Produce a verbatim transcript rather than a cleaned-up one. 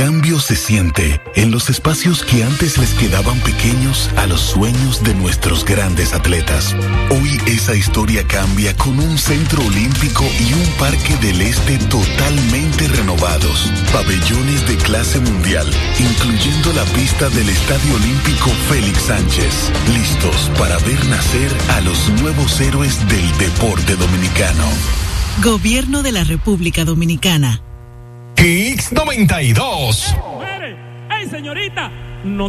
Cambio se siente en los espacios que antes les quedaban pequeños a los sueños de nuestros grandes atletas. Hoy esa historia cambia con un centro olímpico y un parque del este totalmente renovados. Pabellones de clase mundial, incluyendo la pista del Estadio Olímpico Félix Sánchez. Listos para ver nacer a los nuevos héroes del deporte dominicano. Gobierno de la República Dominicana. X noventa y dos. ¡Ey, señorita! No